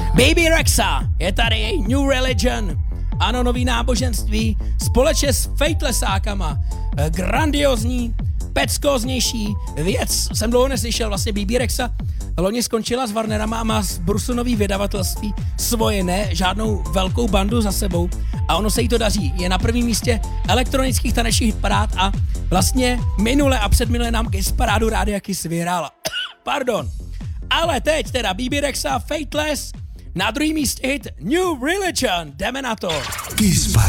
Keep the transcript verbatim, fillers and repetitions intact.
Baby Rexha, je tady New Religion. Ano, nový náboženství, společně s Fatelessákama. Grandiozní, peckóznější věc. Jsem dlouho neslyšel, vlastně Baby Rexha loni skončila s Warnerama a má z Brusu nový vydavatelství svoje, ne žádnou velkou bandu za sebou. A ono se jí to daří. Je na prvním místě elektronických tanečních parád a vlastně minule a předminule nám Kiss parádu Rádia Kiss vyhrála. Pardon. Ale teď teda Baby Rexha, Fateless, na druhý místě hit New Religion. Jdeme na to. Kiss paráda.